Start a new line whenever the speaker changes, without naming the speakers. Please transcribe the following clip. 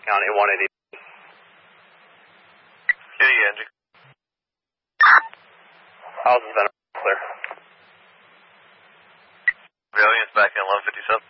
County 180.
Angie.
House has been clear.
Brilliant's back in 1157.